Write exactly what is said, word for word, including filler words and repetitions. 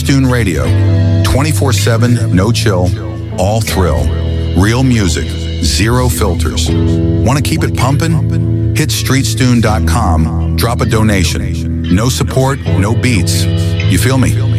Stune Radio. twenty-four seven, no chill, all thrill. Real music, zero filters. Want to keep it pumping? Hit street stune dot com, drop a donation. No support, no beats. You feel me?